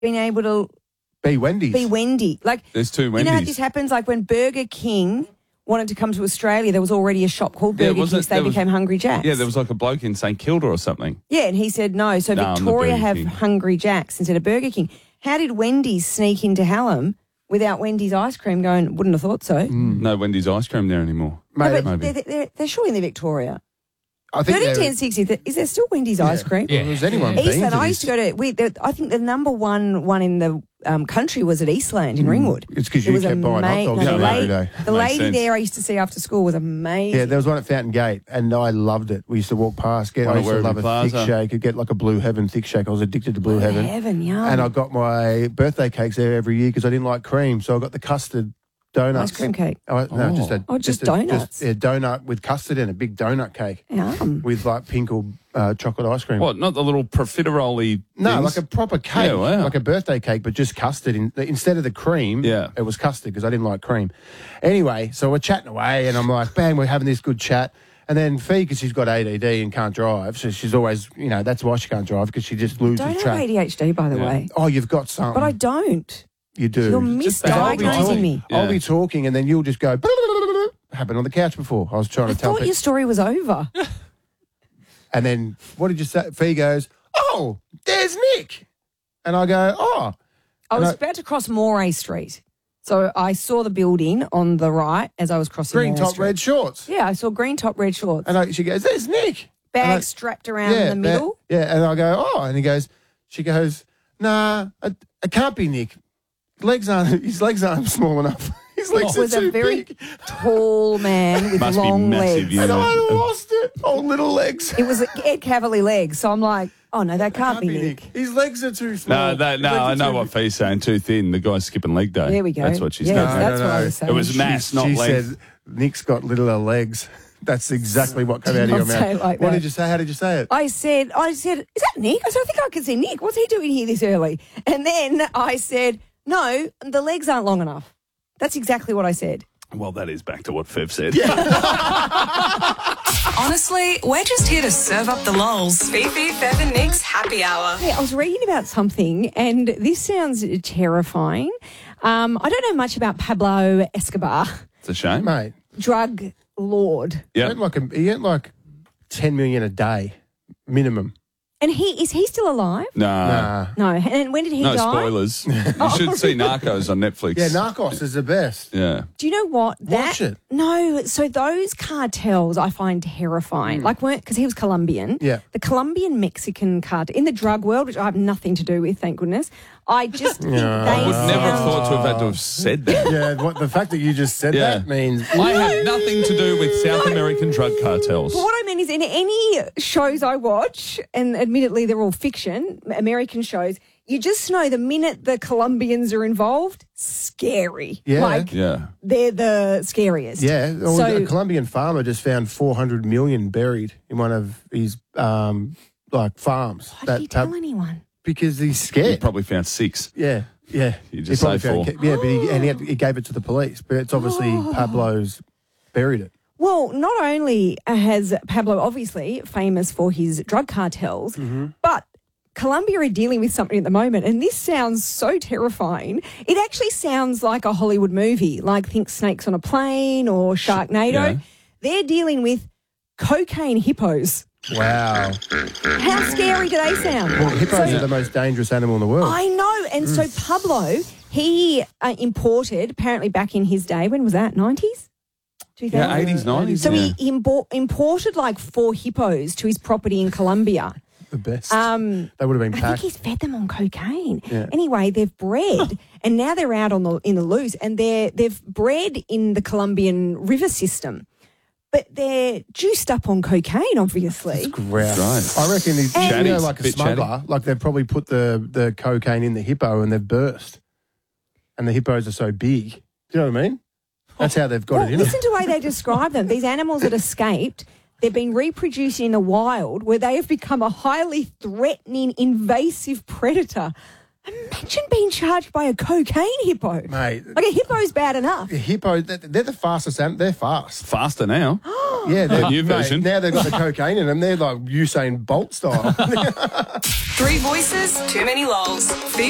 been able to Be Wendy's. be Wendy. Like, There's two you know how Wendy's. this happens? Like when Burger King wanted to come to Australia, there was already a shop called Yeah, Burger King, wasn't- so they there was- became Hungry Jacks. Yeah, there was like a bloke in St Kilda or something. Yeah, and he said no. So No, I'm the Victoria Burger have King. Hungry Jacks instead of Burger King. How did Wendy's sneak into Hallam without Wendy's ice cream going, wouldn't have thought so? No Wendy's ice cream there anymore. No, Mate, but maybe. they're surely in the Victoria. I think 13, they're- 10, 60, is there still Wendy's ice cream? Well, has anyone been Eastland, to I this? used to go to, I think the number one in the country was at Eastland in Ringwood. It's 'cause It you was kept buying hot dogs the every lady, day. the Makes lady sense. there I used to see after school was amazing. Yeah, there was one at Fountain Gate, and I loved it. We used to walk past. One I at used to Werribee love a Plaza. thick shake. I'd get like a Blue Heaven thick shake. I was addicted to Blue Heaven. Heaven, yum. And I got my birthday cakes there every year because I didn't like cream. So I got the custard donuts. Ice cream cake. No, just a, Oh, just donuts. a donut with custard in it, big donut cake Yum. with like pink or chocolate ice cream. What, not the little profiterole No, things? like a proper cake, Yeah, wow. like a birthday cake, but just custard. Instead of the cream, Yeah. it was custard because I didn't like cream. Anyway, so we're chatting away, and I'm like, bang, we're having this good chat. And then Fee, because she's got ADD and can't drive, so she's always, that's why she can't drive, because she just loses Don't have track. ADHD, by the way. Oh, you've got some. But I don't. You do. You're Just misdiagnosing me. I'll Yeah. be talking, and then you'll just go, happened on the couch before. I was trying I to tell thought your story was over. And then, what did you say? Fee goes, oh, there's Nick. And I go, oh. I was And about to cross Moray Street. So I saw the building on the right as I was crossing Green Moray top, Street. red shorts. Yeah, I saw green top, red shorts. And she goes, there's Nick. And Bag I- strapped around in the middle. Yeah, and I go, oh. And she goes, nah, it can't be Nick. His legs aren't small enough. His legs It are was too a very big. tall man with Must be long massive, legs. yeah. And I lost it. Oh, little legs. It was Ed Cavalier legs. So I'm like, oh no, that can't be Nick. His legs are too small. No, His legs I are know too what Fee's saying. Too thin. The guy's skipping leg day. There we go. That's what she's Yes, saying. that's what I was saying. It was mass, not She length. said, Nick's got littler legs. That's exactly what came out of your Don't say mouth. it like What that. did you say? How did you say it? I said, is that Nick? I said, I think I can see Nick. What's he doing here this early? And then I said, no, the legs aren't long enough. That's exactly what I said. Well, that is back to what Fev said. Honestly, we're just here to serve up the lols. Fifi, Fev and Nick's happy hour. Yeah, I was reading about something, and this sounds terrifying. I don't know much about Pablo Escobar, It's a shame. Mate, drug lord. Yeah. he earned like 10 million a day minimum. And is he still alive? Nah. No. And when did he No die? spoilers. You should see Narcos on Netflix. Yeah, Narcos is the best. Yeah. Do you know what? Watch it. No. So those cartels I find terrifying. Because he was Colombian. Yeah. The Colombian-Mexican cartel in the drug world, which I have nothing to do with, thank goodness. I just think they I would never have sound- thought to have had to have said that. Yeah, the fact that you just said Yeah. that means... I have nothing to do with South American drug cartels. But what I mean is, in any shows I watch, and admittedly they're all fiction, American shows, you just know the minute the Colombians are involved, scary. Yeah. Like, Yeah. they're the scariest. Yeah, So, a Colombian farmer just found 400 million buried in one of his farms. why did he tell anyone? Because he's He scared. probably found 6. Yeah. You just He probably say 4. found- Yeah, but he gave it to the police. But it's obviously Pablo's buried it. Well, not only has Pablo obviously famous for his drug cartels, but Colombia are dealing with something at the moment, and this sounds so terrifying. It actually sounds like a Hollywood movie, like think Snakes on a Plane or Sharknado. Yeah. They're dealing with cocaine hippos. Wow. How scary do they sound? Well, hippos are the most dangerous animal in the world. I know. And so Pablo, he imported, apparently back in his day, when was that, 90s? 2000? Yeah, 80s, 90s. So yeah. he imported like 4 hippos to his property in Colombia. The best. Um, They would have been I think packed. he's fed them on cocaine. Yeah. Anyway, they've bred, and now they're out in the loose, and they've bred in the Colombian river system, but they're juiced up on cocaine, obviously. Grouse. Right. I reckon he's Chatty, like a bit smuggler. Like they've probably put the cocaine in the hippo and they've burst. And the hippos are so big. Do you know what I mean? That's how they've got Well, it in listen them. to the way they describe them. These animals that escaped, they've been reproducing in the wild where they have become a highly threatening, invasive predator. Imagine being charged by a cocaine hippo. Mate, Like a hippo's bad enough. the hippo, they're the fastest animal. They're fast. Faster now. Yeah, The new mate, version. now they've got the cocaine in them. They're like Usain Bolt style. 3 voices, too many lols. Fifi